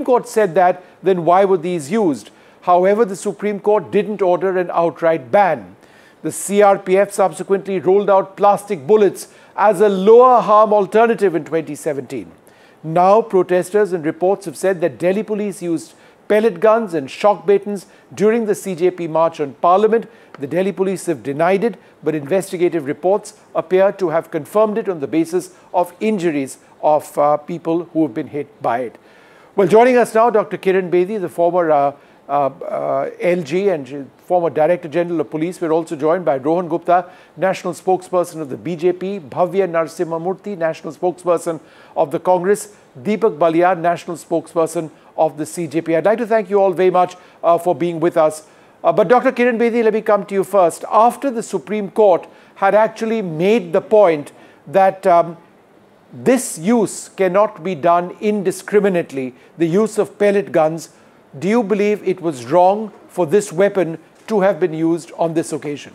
Court said that, then why were these used? However, the Supreme Court didn't order an outright ban. The CRPF subsequently rolled out plastic bullets as a lower harm alternative in 2017. Now, protesters and reports have said that Delhi police used pellet guns and shock batons during the CJP march on Parliament. The Delhi police have denied it, but investigative reports appear to have confirmed it on the basis of injuries of people who have been hit by it. Well, joining us now, Dr. Kiran Bedi, the former LG and former Director General of Police. We're also joined by Rohan Gupta, National Spokesperson of the BJP, Bhavya Narasimhamurthy, National Spokesperson of the Congress, Deepak Balyan, National Spokesperson of the CJP. I'd like to thank you all very much for being with us. But Dr. Kiran Bedi, let me come to you first. After the Supreme Court had actually made the point that this use cannot be done indiscriminately, the use of pellet guns, do you believe it was wrong for this weapon to have been used on this occasion?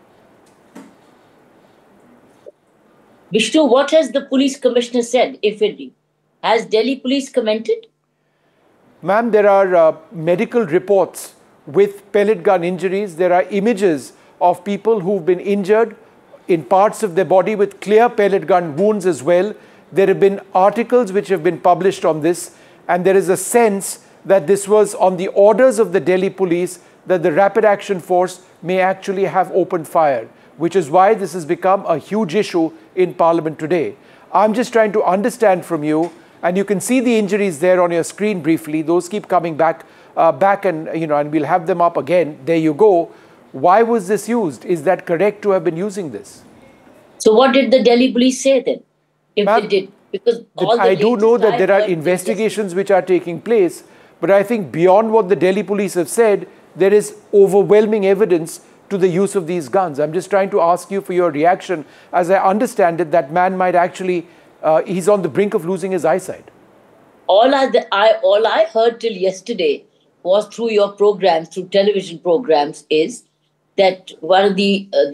Vishnu, what has the police commissioner said, if any? Has Delhi police commented? Ma'am, there are medical reports with pellet gun injuries. There are images of people who've been injured in parts of their body with clear pellet gun wounds as well. There have been articles which have been published on this, and there is a sense that this was on the orders of the Delhi police that the Rapid Action Force may actually have opened fire, which is why this has become a huge issue in Parliament today. I'm just trying to understand from you, and you can see the injuries there on your screen briefly. Those keep coming back, and we'll have them up again. There you go. Why was this used? Is that correct to have been using this? So what did the Delhi police say then, if they did? Because I do know that there are investigations which are taking place, but I think beyond what the Delhi police have said, there is overwhelming evidence to the use of these guns. I'm just trying to ask you for your reaction. As I understand it, that man might actually, he's on the brink of losing his eyesight. All I heard till yesterday was through your programs, through television programs, is that one of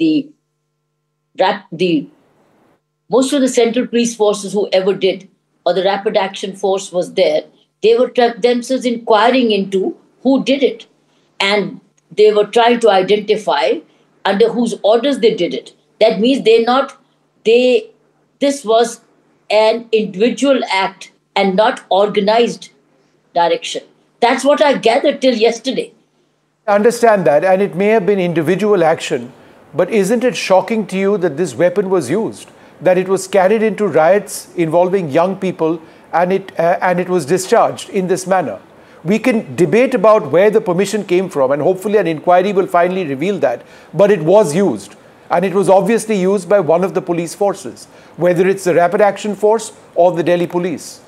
most of the Central Police Forces who ever did, or the Rapid Action Force was there, they were themselves inquiring into who did it. And they were trying to identify under whose orders they did it. That means this was an individual act and not organized direction. That's what I gathered till yesterday. I understand that, and it may have been individual action, but isn't it shocking to you that this weapon was used, that it was carried into riots involving young people, and it was discharged in this manner? We can debate about where the permission came from, and hopefully an inquiry will finally reveal that, but it was used, and it was obviously used by one of the police forces, whether it's the Rapid Action Force or the Delhi police.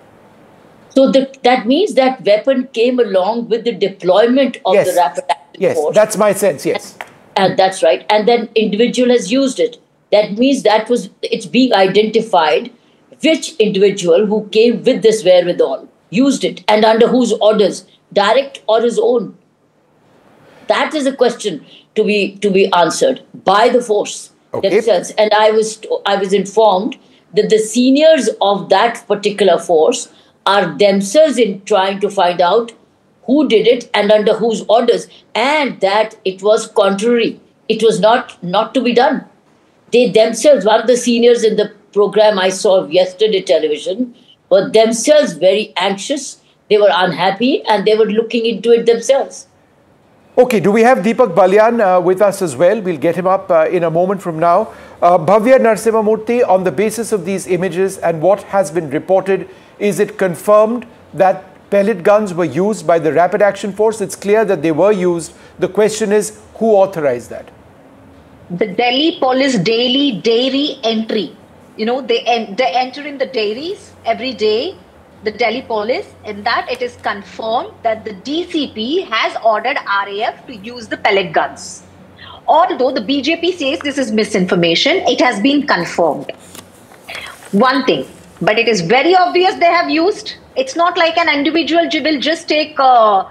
So that means that weapon came along with the deployment of the Rapid Action Force. Yes, that's my sense, yes. And that's right. And then individual has used it. That means it's being identified which individual who came with this wherewithal used it, and under whose orders, direct or his own. That is a question to be answered by the force themselves. And I was informed that the seniors of that particular force are themselves in trying to find out who did it and under whose orders, and that it was contrary. It was not to be done. They themselves, one of the seniors in the program I saw yesterday television, were themselves very anxious. They were unhappy, and they were looking into it themselves. Okay, do we have Deepak Balyan with us as well? We'll get him up in a moment from now. Bhavya Narasimhamurthy, on the basis of these images and what has been reported, is it confirmed that pellet guns were used by the Rapid Action Force? It's clear that they were used. The question is, who authorized that? The Delhi police daily dairy entry. You know, they enter in the dairies every day, the Delhi police. In that, it is confirmed that the DCP has ordered RAF to use the pellet guns. Although the BJP says this is misinformation, it has been confirmed. One thing, but it is very obvious they have used. It's not like an individual will just take, the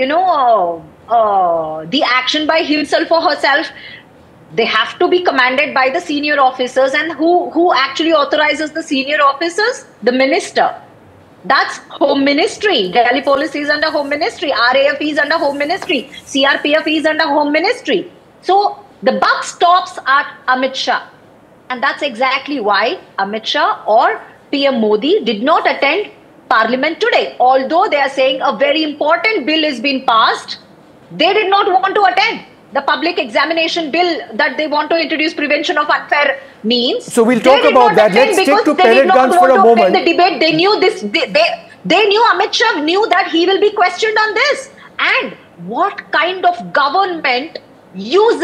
action by himself or herself. They have to be commanded by the senior officers. And who actually authorizes the senior officers? The minister. That's Home Ministry. Delhi Police is under Home Ministry. RAF is under Home Ministry. CRPF is under Home Ministry. So the buck stops at Amit Shah. And that's exactly why Amit Shah or PM Modi did not attend Parliament today. Although they are saying a very important bill is being passed, they did not want to attend the public examination bill that they want to introduce prevention of unfair means. So we'll talk about that. Let's stick to pellet guns for a moment. The debate, they knew this. They knew Amit Shah knew that he will be questioned on this. And what kind of government uses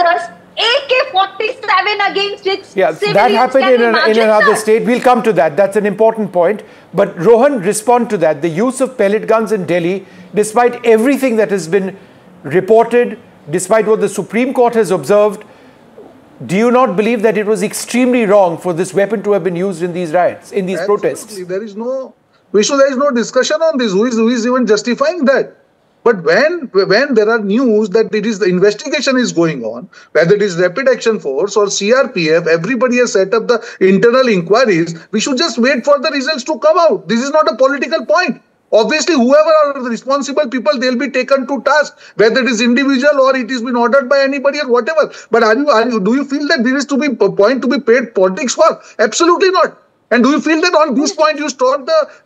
AK-47 against its civilians? That happened in another state. We'll come to that. That's an important point. But Rohan, respond to that. The use of pellet guns in Delhi, despite everything that has been reported, despite what the Supreme Court has observed, do you not believe that it was extremely wrong for this weapon to have been used in these riots, in these protests? There is no, Vishnu, there is no discussion on this. Who is even justifying that? But when there are news that it is the investigation is going on, whether it is Rapid Action Force or CRPF, everybody has set up the internal inquiries. We should just wait for the results to come out. This is not a political point. Obviously, whoever are the responsible people, they'll be taken to task, whether it is individual or it has been ordered by anybody or whatever. But do you feel that there is to be a point to be paid politics for? Absolutely not. And do you feel that on this point you stop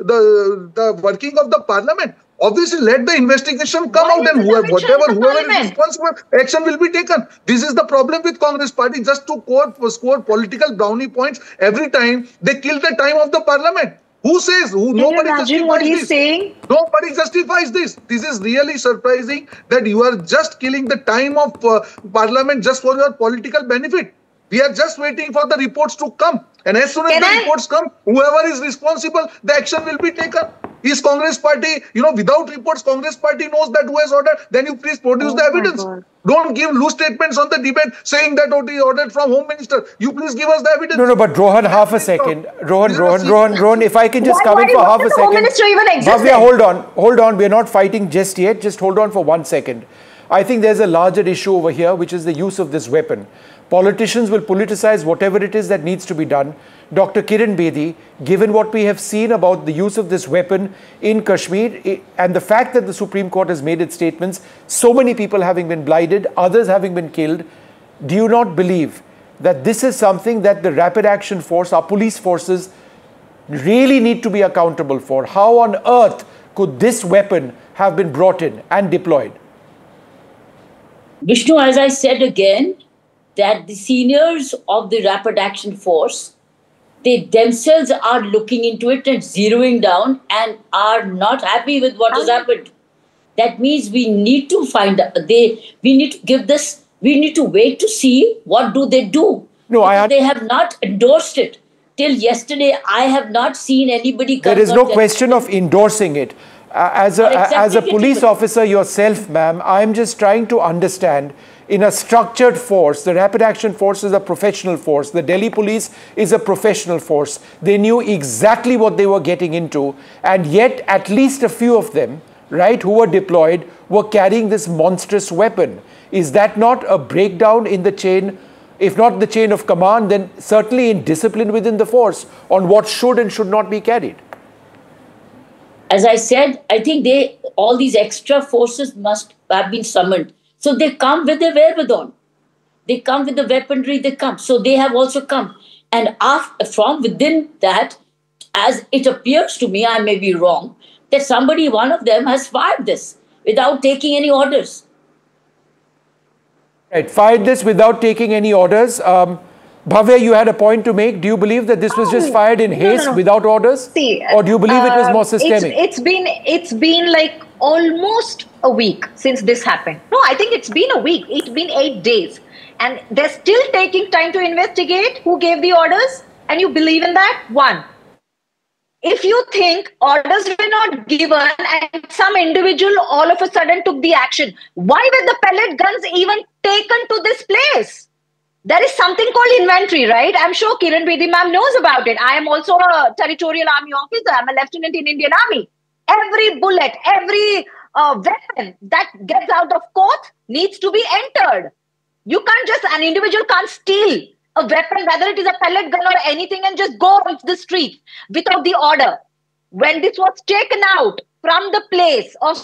the working of the Parliament? Obviously, let the investigation come out, and whoever is responsible, action will be taken. This is the problem with Congress party, just to score political brownie points every time they kill the time of the Parliament. Who says? Nobody justifies what he's saying? Nobody justifies this. This is really surprising that you are just killing the time of Parliament just for your political benefit. We are just waiting for the reports to come. And as soon as the reports come, whoever is responsible, the action will be taken. Is Congress party, without reports, Congress party knows that who has ordered, then you please produce the evidence. Don't give loose statements on the debate saying that it is ordered from Home Minister. You please give us the evidence. No, but Rohan, half a second. Rohan, if I can just come in for half a second. Home Minister even existed? Bhavya, hold on. We're not fighting just yet. Just hold on for 1 second. I think there's a larger issue over here, which is the use of this weapon. Politicians will politicize whatever it is that needs to be done. Dr. Kiran Bedi, given what we have seen about the use of this weapon in Kashmir and the fact that the Supreme Court has made its statements, so many people having been blinded, others having been killed, do you not believe that this is something that the Rapid Action Force, our police forces, really need to be accountable for? How on earth could this weapon have been brought in and deployed? Vishnu, as I said again, that the seniors of the Rapid Action Force, they themselves are looking into it and zeroing down and are not happy with what has happened. That means we need to find we need to give this, we need to wait to see what do they do. No, they have not endorsed it. Till yesterday, I have not seen anybody come. There is no question of endorsing it. As a police officer yourself, ma'am, I'm just trying to understand. In a structured force, the Rapid Action Force is a professional force. The Delhi Police is a professional force. They knew exactly what they were getting into. And yet, at least a few of them, right, who were deployed, were carrying this monstrous weapon. Is that not a breakdown in the chain, if not the chain of command, then certainly in discipline within the force on what should and should not be carried? As I said, I think all these extra forces must have been summoned. So they come with their wherewithal. They come with the weaponry, they come. So they have also come. And from within that, as it appears to me, I may be wrong, that one of them has fired this without taking any orders. Right, fired this without taking any orders. Bhavya, you had a point to make. Do you believe that this was just fired in haste without orders? Or do you believe it was more systemic? It's been like almost a week since this happened. No, I think it's been a week. It's been 8 days. And they're still taking time to investigate who gave the orders. And you believe in that? One. If you think orders were not given and some individual all of a sudden took the action, why were the pellet guns even taken to this place? There is something called inventory, right? I'm sure Kiran Bedi ma'am knows about it. I am also a territorial army officer. I'm a lieutenant in Indian Army. Every bullet, every weapon that gets out of court needs to be entered. An individual can't steal a weapon, whether it is a pellet gun or anything, and just go off the street without the order. when this was taken out from the place of